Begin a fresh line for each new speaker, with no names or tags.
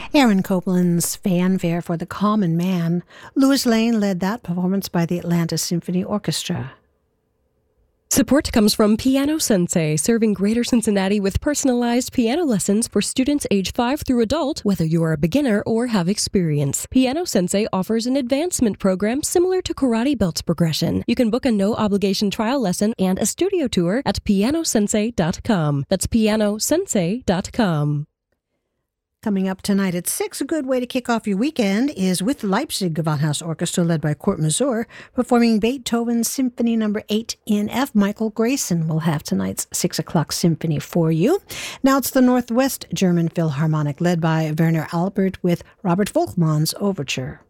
Aaron Copland's Fanfare for the Common Man. Louis Lane led that performance by the Atlanta Symphony Orchestra.
Support comes from Piano Sensei, serving Greater Cincinnati with personalized piano lessons for students age 5 through adult, whether you are a beginner or have experience. Piano Sensei offers an advancement program similar to Karate Belts progression. You can book a no-obligation trial lesson and a studio tour at pianosensei.com. That's pianosensei.com.
Coming up tonight at 6, a good way to kick off your weekend is with the Leipzig Gewandhaus Orchestra led by Kurt Masur, performing Beethoven's Symphony No. 8 in F. Michael Grayson will have tonight's 6 o'clock symphony for you. Now it's the Northwest German Philharmonic led by Werner Albert with Robert Volkmann's Overture.